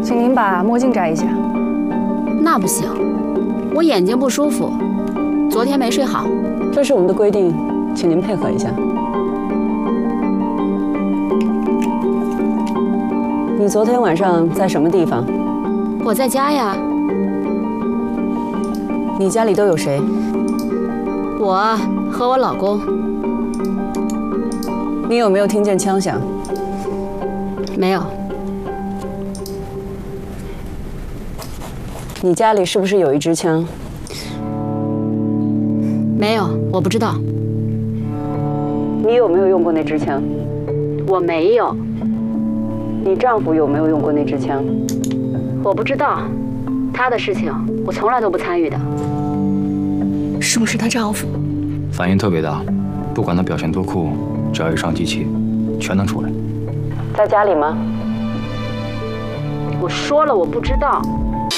请您把墨镜摘一下。 那不行，我眼睛不舒服，昨天没睡好。 这是我们的规定，请您配合一下。你昨天晚上在什么地方？ 我在家呀。 你家里都有谁？ 我和我老公。 你有没有听见枪响？ 没有。 你家里是不是有一支枪？ 没有，我不知道。 你有没有用过那支枪？ 我没有。 你丈夫有没有用过那支枪？ 我不知道，他的事情我从来都不参与的。 是不是她丈夫？ 反应特别大，不管他表现多酷，只要一上机器，全能出来。 在家里吗？ 我说了，我不知道。